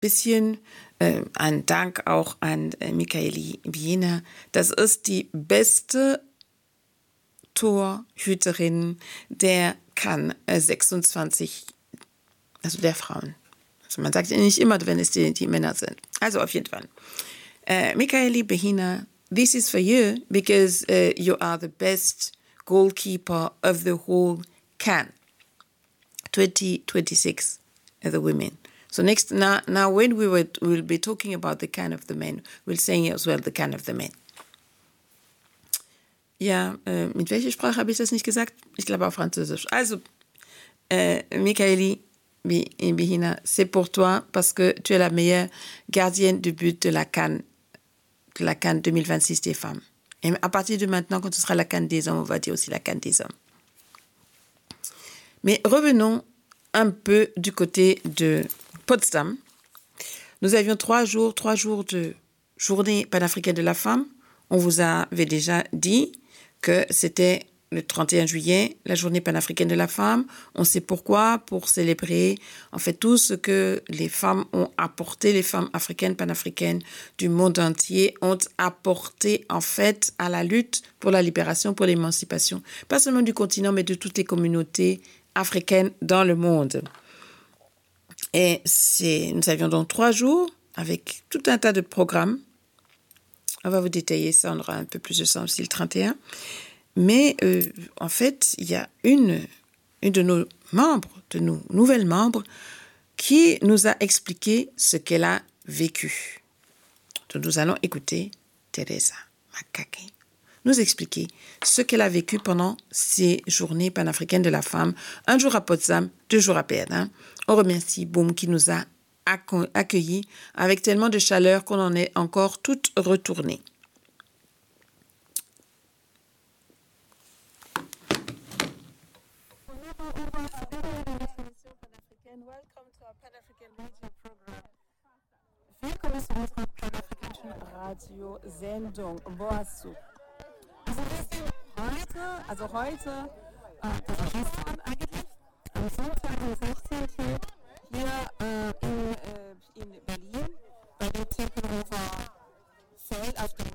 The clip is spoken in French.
bisschen ein Dank auch an Michaeli Wiener. Das ist die beste Torhüterin der CAN 26, also der Frauen. Also man sagt ja nicht immer, wenn es die Männer sind. Also auf jeden Fall. Michaeli Behina, this is for you because you are the best goalkeeper of the whole CAN 2026, the women. So next, now when we'll be talking about the CAN of the men, we'll say as well the CAN of the men. Ja, mit welcher Sprache habe ich das nicht gesagt? Ich glaube auf Französisch. Also, Michaeli Bihina, c'est pour toi parce que tu es la meilleure gardienne de but de la CAN 2026 des femmes. Et à partir de maintenant, quand ce sera la CAN des hommes, on va dire aussi la CAN des hommes. Mais revenons un peu du côté de Potsdam. Nous avions 3 jours de journée panafricaine de la femme. On vous avait déjà dit que c'était le 31 juillet, la journée panafricaine de la femme. On sait pourquoi, pour célébrer en fait tout ce que les femmes ont apporté, les femmes africaines, panafricaines du monde entier ont apporté en fait à la lutte pour la libération, pour l'émancipation, pas seulement du continent, mais de toutes les communautés africaines dans le monde. Et nous avions donc 3 jours avec tout un tas de programmes. On va vous détailler ça, on aura un peu plus de ça aussi le 31. Mais en fait, il y a une de nos membres, de nos nouvelles membres, qui nous a expliqué ce qu'elle a vécu. Donc nous allons écouter Teresa Makake nous expliquer ce qu'elle a vécu pendant ces journées panafricaines de la femme. 1 jour à Potsdam, 2 jours à Berlin. On remercie Boum qui nous a accueillis avec tellement de chaleur qu'on en est encore toutes retournées. Welcome to our Pan-African Radio Program. Willkommen zu unserer Pan-Afrikanischen Radiosendung Boasu. Also wir sind heute, das war gestern eigentlich,